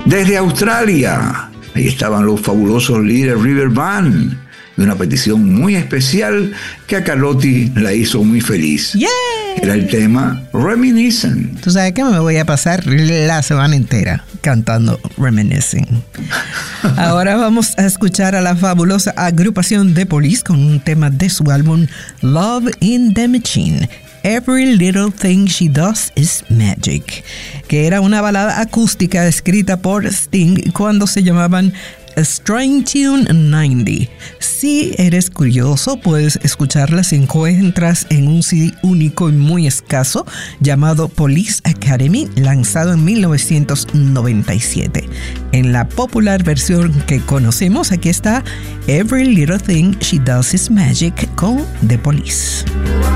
Desde Australia, ahí estaban los fabulosos Little River Band, y una petición muy especial que a Carlotti la hizo muy feliz. ¡Yeah! Era el tema Reminiscing. Tú sabes que me voy a pasar la semana entera cantando Reminiscing. Ahora vamos a escuchar a la fabulosa agrupación The Police con un tema de su álbum Love in the Machine. Every Little Thing She Does Is Magic, que era una balada acústica escrita por Sting cuando se llamaban A String Tune 90. Si eres curioso, puedes escucharla si encuentras en un CD único y muy escaso llamado Police Academy, lanzado en 1997. En la popular versión que conocemos, aquí está Every Little Thing She Does Is Magic con The Police.